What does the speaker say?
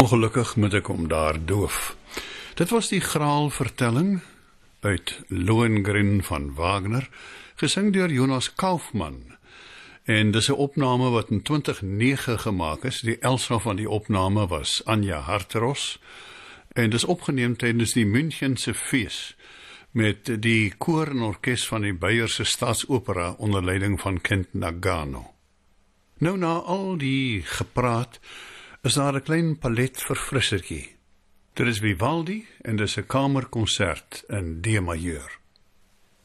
Ongelukkig moet ek hom daar doof. Dit was die graalvertelling uit Lohengrin van Wagner, gesing deur Jonas Kaufmann. En dis 'n opname wat in 2009 gemaak is. Die Elsa van die opname was Anja Harteros. En dis opgeneem tydens die Münchense fees met die koor en orkes van die Beierse Staatsopera onder leiding van Kent Nagano. Nou, na al die gepraat, is daar 'n klein palet verfrissertjie. Dit is Vivaldi en dis 'n kamerkonsert in D majeur.